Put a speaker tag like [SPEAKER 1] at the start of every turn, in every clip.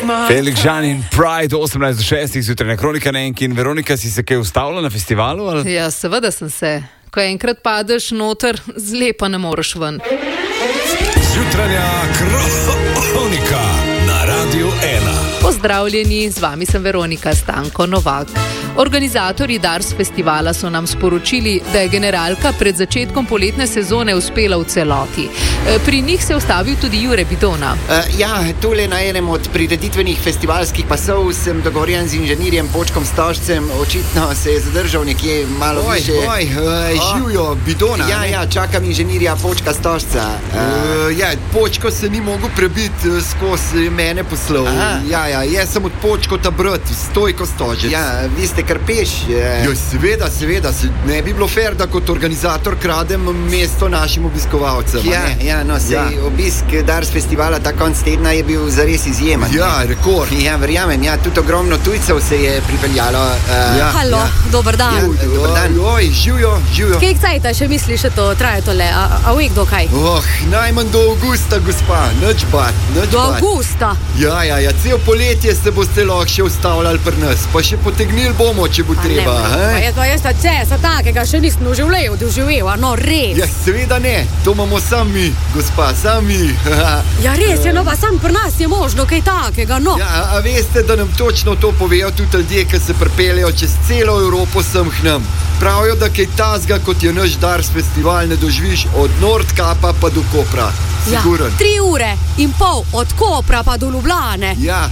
[SPEAKER 1] Felix Jean in Pride, 18:06 zjutraj Kronika Nenki in Veronika, si se kaj ustavila na festivalu? Ali?
[SPEAKER 2] Ja, seveda sem se. Ko enkrat padeš noter, zlepa ne moreš ven.
[SPEAKER 3] Zjutranja Kronika na Radiu 1.
[SPEAKER 2] Pozdravljeni, z vami sem Veronika Stanko Novak. Organizatorji Dars festivala so nam sporočili, da je generalka pred začetkom poletne sezone uspela v celoti. Pri njih se je ustavil tudi Jure Bidona.
[SPEAKER 4] Tule na enem od prireditvenih festivalskih pasov sem dogovorjen z inženirjem Počkom Stožcem. Očitno se je zadržal nekje malo više.
[SPEAKER 5] Živjo Bidona.
[SPEAKER 4] Ja, čakam inženirja Počka Stožca.
[SPEAKER 5] Počko se ni mogel prebiti skozi mene poslov. Jaz sem od Počkota brat, Stojko Stožec.
[SPEAKER 4] Ja, vi ste kar peš.
[SPEAKER 5] Seveda, ne bi bilo fair, da kot organizator kradem mesto našim obiskovalcem.
[SPEAKER 4] Obisk Dars festivala ta konc tedna je bil zares izjemen.
[SPEAKER 5] Rekord.
[SPEAKER 4] Verjamem, tudi ogromno tujcev se je pripeljalo.
[SPEAKER 6] Halo, dober dan.
[SPEAKER 4] Dober dan.
[SPEAKER 5] Živjo.
[SPEAKER 6] Kaj cajta še misliš, da to traje tole? A uvek do kaj?
[SPEAKER 5] Najmanj do avgusta, gospa. Nič bat.
[SPEAKER 6] Do avgusta?
[SPEAKER 5] Ja, cel poletje se boste lahko še ustavljali pri nas, pa še potegnili bomo, če bo treba.
[SPEAKER 6] Jaz ta česa takega še nisem v življenju doživel, res.
[SPEAKER 5] Ja, seveda ne, to imamo sami, gospa, sami.
[SPEAKER 6] Ja, res je, pa sam pri nas je možno kaj takega,
[SPEAKER 5] Ja, a veste, da nam točno to povejo tudi ljudje, ki se pripeljejo čez celo Evropo sem k nam. Pravijo, da kaj tazga, kot je naš Dars festival, ne doživiš od Nordkapa pa do Kopra. Siguren.
[SPEAKER 6] 3 ure in pol od Kopra pa do Ljubljane.
[SPEAKER 5] Ja.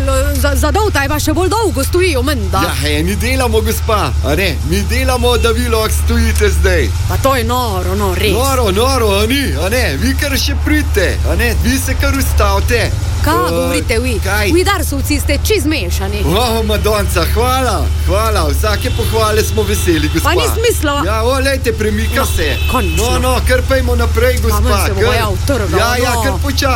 [SPEAKER 6] Za dolta je pa še bolj dolgo stojijo, menda.
[SPEAKER 5] Mi delamo, gospa, a ne? Mi delamo, da vi lahko stojite zdaj.
[SPEAKER 6] Pa to je noro, res.
[SPEAKER 5] Noro, a ni? A ne? Vi kar še pridite, a ne? Vi se kar ustavite.
[SPEAKER 6] Kaj govorite vi?
[SPEAKER 5] Kaj?
[SPEAKER 6] Vi Darsovci ste čist mešani.
[SPEAKER 5] Madonca, hvala. Vsake pohvale smo veseli, gospa.
[SPEAKER 6] Pa nis mislila.
[SPEAKER 5] Ja, lejte, premika se.
[SPEAKER 6] Končno.
[SPEAKER 5] Kar pejmo naprej, gospa.
[SPEAKER 6] Se bo trgal,
[SPEAKER 5] Ja, kar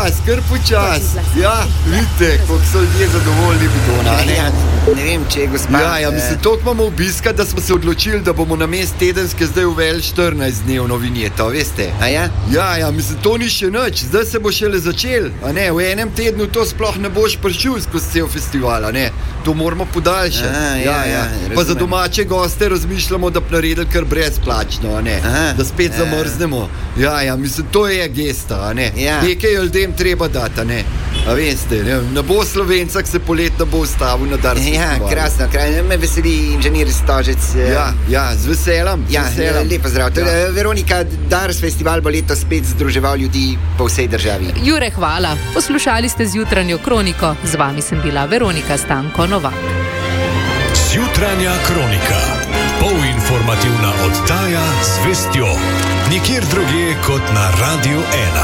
[SPEAKER 5] počas. Ja, vidite, koliko so ljudje zadovoljni Bidona.
[SPEAKER 4] Ne vem, če je gospa.
[SPEAKER 5] Mislim, toliko imamo obiska, da smo se odločili, da bomo na mest tedenske zdaj uveli 14-dnevno vinjeto, veste? Ja, mislim, to ni še nič. Zdaj se bo šele začel, a ne? V enem tednu to sploh ne boš prišel skozi cel festival, a ne? To moramo podaljšati. Pa za domače goste razmišljamo, da bi naredili kar brezplačno, a ne? Da spet zamrznemo. Ja, mislim, to je gesta, a ne? Nekaj ljudem treba dati, a ne? A veste, ne bo Slovenca, ki se poletno bo ustavil na Dars festivalu.
[SPEAKER 4] Krasno, me veseli inženir Stožec.
[SPEAKER 5] Z veseljem.
[SPEAKER 4] Lepo zdrav. Veronika, Dars festival bo letos spet združeval ljudi po vsej državi.
[SPEAKER 2] Jure, hvala. Poslušali ste Zjutranjo Kroniko. Z vami sem bila Veronika Stanko Novak.
[SPEAKER 3] Zjutranja Kronika. Polinformativna oddaja z vestjo. Nikjer drugje kot na Radiu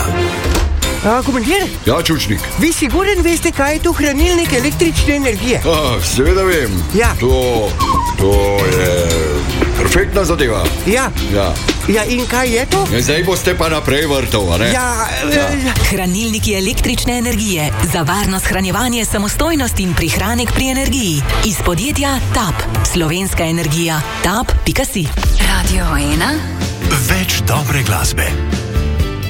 [SPEAKER 3] 1.
[SPEAKER 7] Komandir?
[SPEAKER 1] Ja, Čučnik.
[SPEAKER 7] Vi siguren veste, kaj je to hranilnik električne energije?
[SPEAKER 1] Seveda vem.
[SPEAKER 7] Ja.
[SPEAKER 1] To je perfektna zadeva.
[SPEAKER 7] Ja, in kaj je to?
[SPEAKER 1] Zdaj boste pa naprej vrtov, a ne?
[SPEAKER 8] Hranilniki električne energije. Za varno shranjevanje, samostojnost in prihranek pri energiji. Iz podjetja TAP. Slovenska energija. TAP.si.
[SPEAKER 9] Radio 1.
[SPEAKER 3] Več dobre glasbe.